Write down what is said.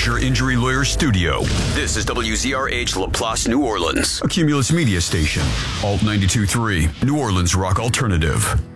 Fraser Injury Lawyer Studio. This is WZRH LaPlace, New Orleans, a Cumulus Media station. Alt 92.3, New Orleans Rock Alternative.